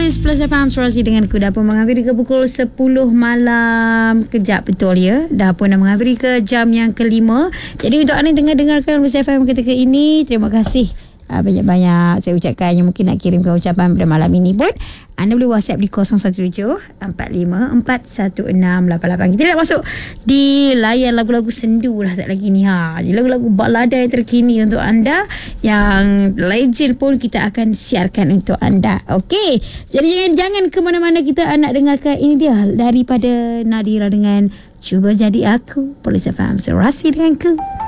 Polis Plus FM Surasi dengan ku. Dah pun menghampiri ke pukul 10 malam. Kejap betul ya. Dah pun dah menghampiri ke jam yang kelima. Jadi untuk anda yang tengah dengarkan Plus FM ketika ini, terima kasih banyak-banyak saya ucapkan. Yang mungkin nak kirimkan ucapan pada malam ini pun, anda boleh WhatsApp di 017-45-416-88. Kita nak masuk di layan lagu-lagu sendu lah sekejap lagi ni. Lagu-lagu balada yang terkini untuk anda, yang legend pun kita akan siarkan untuk anda. Okey, jadi jangan ke mana-mana. Kita nak dengarkan ini dia daripada Nadira dengan Cuba Jadi Aku. Polis FM Serasi dengan ku.